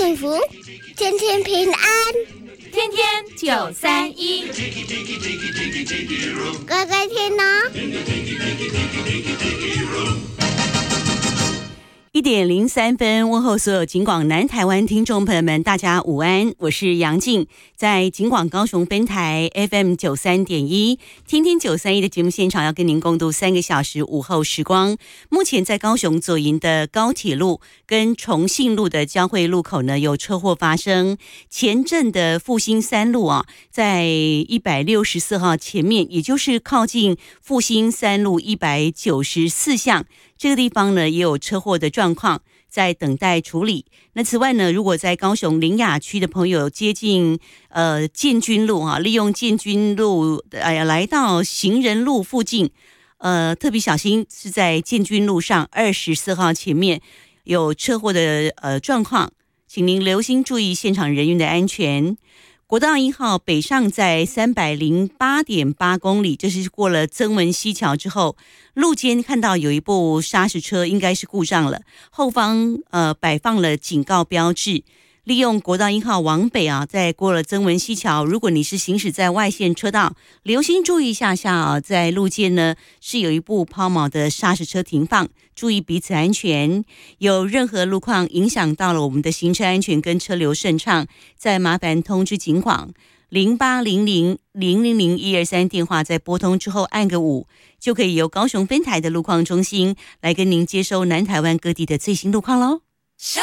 幸福，天天平安， 天天931， 乖乖听哦。 1:03，问候所有警广南台湾听众朋友们，大家午安，我是杨静，在警广高雄分台 FM 93.1，天天931的节目现场，要跟您共度3个小时午后时光。目前在高雄左营的高铁路跟重信路的交汇路口呢，有车祸发生。前镇的复兴3路啊，在164号前面，也就是靠近复兴3路194巷。这个地方呢也有车祸的状况，在等待处理。那此外呢，如果在高雄苓雅区的朋友接近建军路啊，利用建军路来到行人路附近，特别小心是在建军路上24号前面有车祸的状况，请您留心注意现场人员的安全。国道1号北上在308.8公里，这是过了曾文溪桥之后，路肩看到有一部砂石车应该是故障了，后方摆放了警告标志。利用国道1号往北啊，在过了曾文溪桥，如果你是行驶在外线车道，留心注意一下啊，在路肩呢是有一部抛锚的砂石车停放，注意彼此安全。有任何路况影响到了我们的行车安全跟车流顺畅，再麻烦通知警广0800000123电话，在拨通之后按个5，就可以由高雄分台的路况中心来跟您接收南台湾各地的最新路况咯。